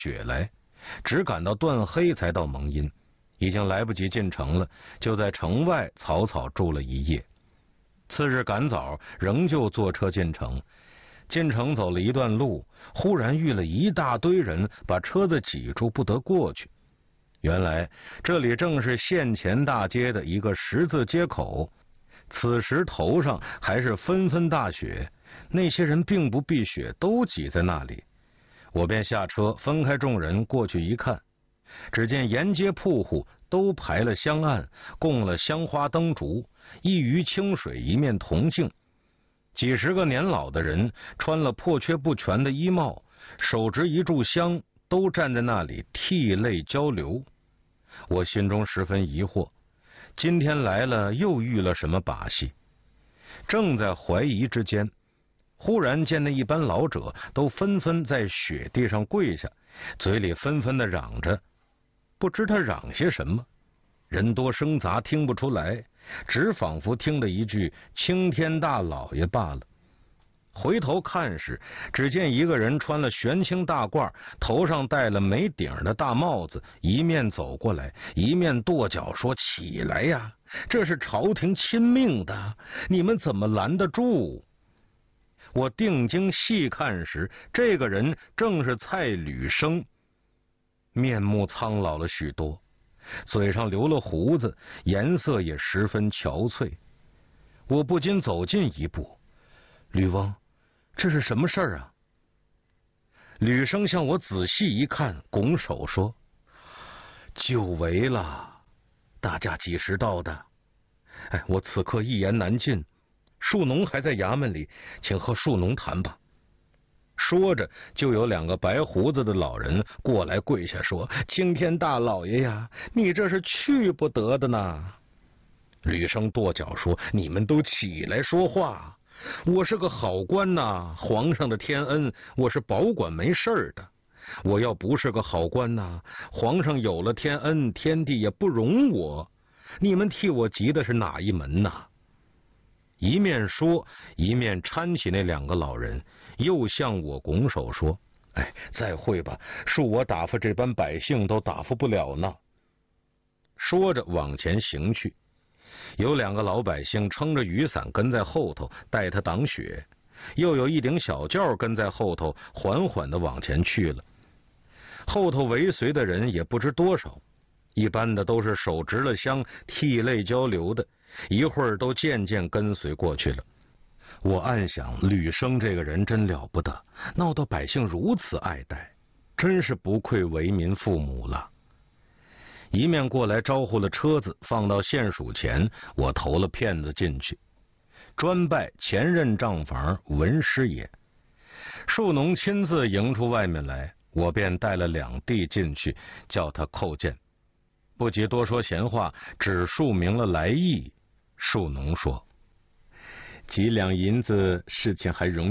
雪来，只赶到断黑才到蒙阴，已经来不及进城了，就在城外草草住了一夜。次日赶早，仍旧坐车进城。进城走了一段路，忽然遇了一大堆人，把车子挤住，不得过去。原来这里正是县前大街的一个十字街口，此时头上还是纷纷大雪，那些人并不避雪，都挤在那里。我便下车，分开众人过去一看，只见沿街铺户都排了香案，供了香花灯烛，一鱼清水，一面铜镜。几十个年老的人穿了破缺不全的衣帽，手执一炷香，都站在那里涕泪交流。我心中十分疑惑，今天来了又遇了什么把戏？正在怀疑之间，忽然见那一班老者都纷纷在雪地上跪下，嘴里纷纷的嚷着，不知他嚷些什么，人多声杂，听不出来，只仿佛听得一句青天大老爷罢了。回头看时，只见一个人穿了玄青大褂，头上戴了没顶的大帽子，一面走过来，一面跺脚说，起来呀，这是朝廷亲命的，你们怎么拦得住？我定睛细看时，这个人正是蔡履生，面目苍老了许多，嘴上留了胡子，颜色也十分憔悴。我不禁走近一步，吕翁，这是什么事儿啊？吕生向我仔细一看，拱手说，久违了，大驾几时到的？我此刻一言难尽，庶农还在衙门里，请和庶农谈吧。说着，就有两个白胡子的老人过来跪下说，青天大老爷呀，你这是去不得的呢。吕生跺脚说，你们都起来说话，我是个好官呐，皇上的天恩，我是保管没事的。我要不是个好官呐，皇上有了天恩，天地也不容我。你们替我急的是哪一门呐？一面说，一面搀起那两个老人，又向我拱手说，再会吧，恕我打发这班百姓都打发不了呢。说着往前行去，有两个老百姓撑着雨伞跟在后头，带他挡雪，又有一顶小轿跟在后头，缓缓地往前去了。后头尾随的人也不知多少，一般的都是手执了香，涕泪交流的，一会儿都渐渐跟随过去了。我暗想，吕生这个人真了不得，闹到百姓如此爱戴，真是不愧为民父母了。一面过来招呼了车子放到县署前，我投了片子进去，专拜前任账房文师爷。庶农亲自迎出外面来，我便带了两弟进去，叫他叩见。不及多说闲话，只述明了来意。庶农说，几两银子，事情还容